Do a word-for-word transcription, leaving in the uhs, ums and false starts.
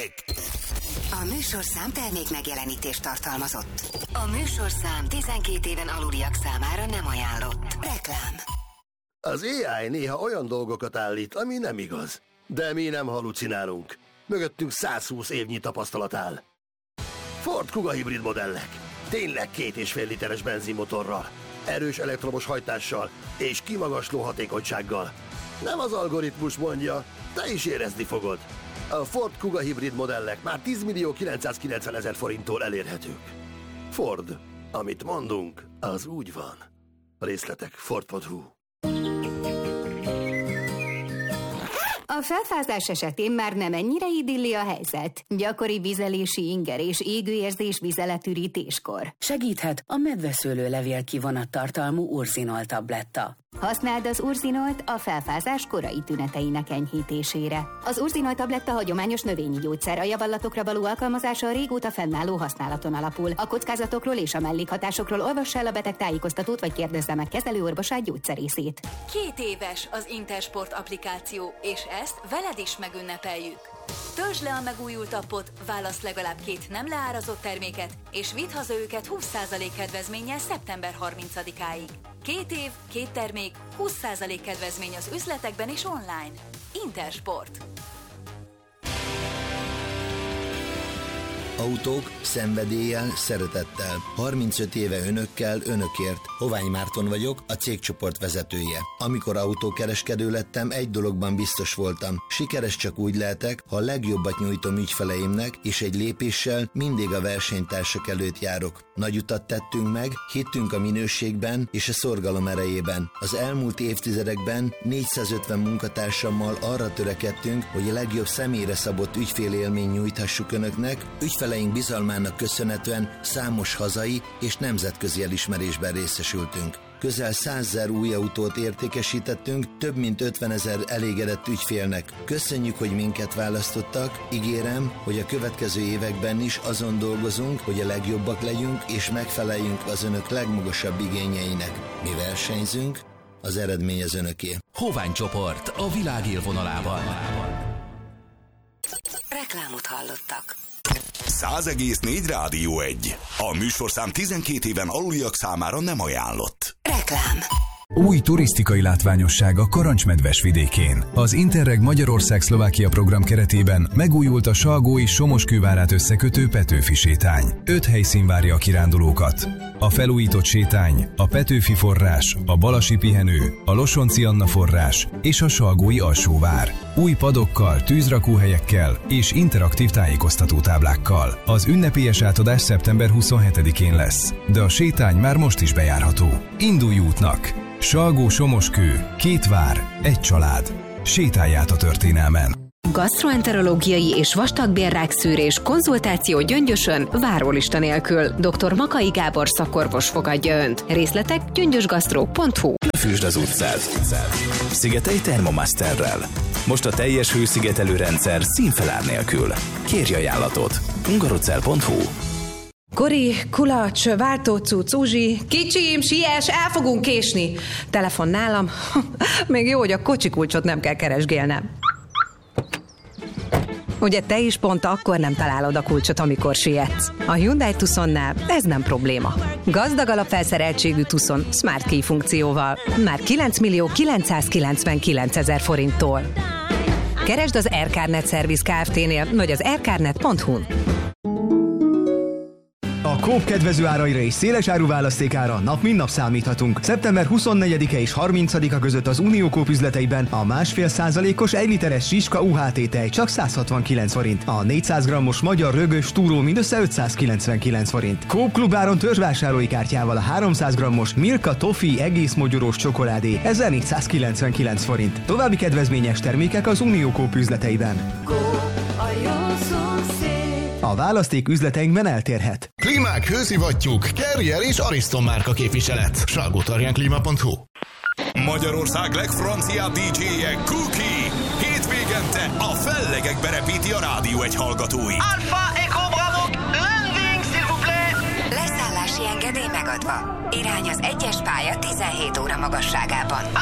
Tessék! A műsorszám termék megjelenítést tartalmazott. A műsorszám tizenkét éven aluliak számára nem ajánlott. Reklám. Az á i néha olyan dolgokat állít, ami nem igaz. De mi nem halucinálunk. Mögöttünk száz húsz évnyi tapasztalat áll. Ford Kuga hibrid modellek. Tényleg két és fél literes benzinmotorral, erős elektromos hajtással és kimagasló hatékonysággal. Nem az algoritmus mondja, te is érezni fogod. A Ford Kuga hibrid modellek már tíz millió kilencszázkilencven ezer forinttól elérhetők. Ford, amit mondunk, az úgy van. A részletek ford pont hu. A felfázás esetén már nem ennyire idilli a helyzet. Gyakori vizelési inger és égőérzés vizeletürítéskor. Segíthet a medveszőlő levél kivonat tartalmú urzinol tabletta. Használd az urzinolt a felfázás korai tüneteinek enyhítésére. Az urzinolt tabletta hagyományos növényi gyógyszer, a javallatokra való alkalmazása a régóta fennálló használaton alapul. A kockázatokról és a mellékhatásokról olvass el a beteg tájékoztatót, vagy kérdezze meg kezelőorvosát, gyógyszerészét. Két éves az Intersport applikáció, és ezt veled is megünnepeljük. Töltsd le a megújult appot, válasz legalább két nem leárazott terméket, és vidd haza őket húsz százalék kedvezménnyel szeptember harmincadikáig. Két év, két termék, húsz százalék kedvezmény az üzletekben és online. Intersport. Autók szenvedéllyel, szeretettel. harmincöt éve önökkel, önökért. Hovány Márton vagyok, a cégcsoport vezetője. Amikor autókereskedő lettem, egy dologban biztos voltam. Sikeres csak úgy lehetek, ha a legjobbat nyújtom ügyfeleimnek, és egy lépéssel mindig a versenytársak előtt járok. Nagy utat tettünk meg, hittünk a minőségben és a szorgalom erejében. Az elmúlt évtizedekben négyszázötven munkatársammal arra törekedtünk, hogy a legjobb személyre szabott ügyfélélményt nyújthassuk önöknek. Ügyfeleink bizalmának köszönhetően számos hazai és nemzetközi elismerésben részesültünk. Közel százezer új autót értékesítettünk, több mint ötvenezer elégedett ügyfélnek. Köszönjük, hogy minket választottak, ígérem, hogy a következő években is azon dolgozunk, hogy a legjobbak legyünk és megfeleljünk az önök legmagasabb igényeinek. Mi versenyzünk, az eredmény az önöké. Hovány csoport a világ élvonalában. Reklámot hallottak. száz egész négy Rádió egy. A műsorszám tizenkét éven aluliak számára nem ajánlott. Reklám. Új turisztikai látványosság a Karancsmedves vidékén. Az Interreg Magyarország-Szlovákia program keretében megújult a Salgói-Somoskővárát összekötő Petőfi sétány. Öt helyszín várja a kirándulókat. A felújított sétány, a Petőfi forrás, a Balasi pihenő, a Losonci Anna forrás és a Salgói alsóvár. Új padokkal, tűzrakóhelyekkel és interaktív tájékoztatótáblákkal. Az ünnepélyes átadás szeptember huszonhetedikén lesz, de a sétány már most is bejárható. Indulj útnak! Salgó-Somoskő, két vár, egy család. Sétálj át a történelmen. Gastroenterológiai és vastagbélrák-szűrés, konzultáció Gyöngyösön, várólista nélkül. doktor Makai Gábor szakorvos fogadja Önt. Részletek gyöngyösgasztró pont hu. Ne füsd az utcát. Szigetelj Thermomasterrel. Most a teljes hőszigetelő rendszer színfelár nélkül. Kérj ajánlatot. hungarocell pont hu. Kori, kulacs, váltócuc, Uzsi, kicsim, siess, el fogunk késni. Telefon nálam. Még jó, hogy a kocsikulcsot nem kell keresgélnem. Ugye te is pont akkor nem találod a kulcsot, amikor sietsz. A Hyundai Tucsonnál ez nem probléma. Gazdag alapfelszereltségű Tucson Smart Key funkcióval. Már kilenc millió kilencszázkilencvenkilenc ezer forinttól. Keresd az Aircarnet Service Kft-nél, vagy az aircarnet pont hu-n. A Coop kedvező áraira és széles áru választékára nap mint nap számíthatunk. szeptember huszonnegyedike és harmincadika között az Unió Coop üzleteiben a másfél százalékos egy literes Siska u há té tej csak száz hatvankilenc forint. A négyszáz grammos magyar rögös túró mindössze ötszázkilencvenkilenc forint. Coop klubáron törzsvásárlói kártyával a háromszáz grammos Milka Toffee egész mogyorós csokoládé ezernégyszázkilencvenkilenc forint. További kedvezményes termékek az Unió Coop üzleteiben. Coop, a jó szomszéd. A választék üzleteinkben eltérhet. Klímák, hőszivattyúk, Carrier és Ariston márka képviselet. Salgótarjánklíma pont hu. Magyarország legfranciább dé dzséje Cookie. Hétvégente a fellegekbe repíti a Rádió egy hallgatói. Alpha Echo Bravo, landing s'il vous plaît. Leszállási engedély megadva. Irány az egyes pálya tizenhét óra magasságában.